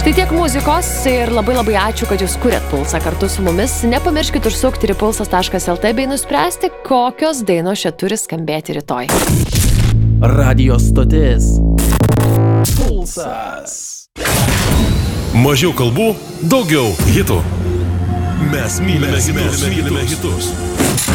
Štai tiek muzikos ir labai ačiū, kad jūs kuriat Pulsą kartu su mumis. Nepamirškit užsukti ir pulsas.lt bei nuspręsti, kokios dainos čia turi skambėti rytoj. Radio stotis Pulsas. Mažiau kalbų, daugiau hitų. Mes mylime hitus.